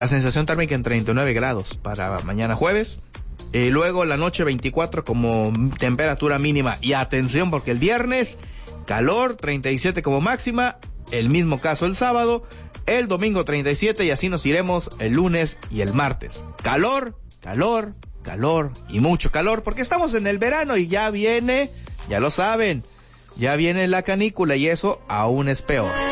La sensación térmica en 39 grados para mañana jueves. Luego la noche 24 como temperatura mínima. Y atención porque el viernes calor, 37 como máxima. El mismo caso el sábado. El domingo 37 y así nos iremos el lunes y el martes. Calor, calor, calor y mucho calor porque estamos en el verano y ya viene, ya lo saben, ya viene la canícula y eso aún es peor.